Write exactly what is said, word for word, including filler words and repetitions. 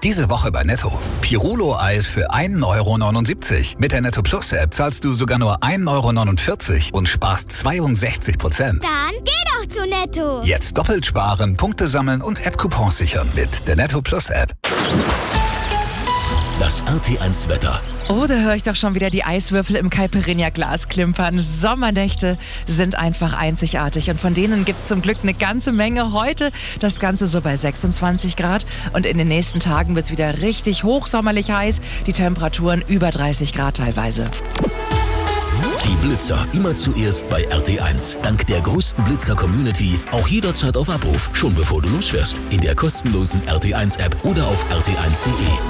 Diese Woche bei Netto. Pirulo-Eis für ein Euro neunundsiebzig. Mit der Netto Plus App zahlst du sogar nur ein Euro neunundvierzig und sparst zweiundsechzig Prozent. Dann geh doch zu Netto. Jetzt doppelt sparen, Punkte sammeln und App-Coupons sichern mit der Netto Plus App. Das R T eins Wetter. Oh, da höre ich doch schon wieder die Eiswürfel im Caipirinha-Glas klimpern. Sommernächte sind einfach einzigartig und von denen gibt es zum Glück eine ganze Menge. Heute das Ganze so bei sechsundzwanzig Grad und in den nächsten Tagen wird es wieder richtig hochsommerlich heiß. Die Temperaturen über dreißig Grad teilweise. Die Blitzer immer zuerst bei R T eins. Dank der größten Blitzer-Community auch jederzeit auf Abruf, schon bevor du losfährst. In der kostenlosen R T eins App oder auf r t eins punkt de.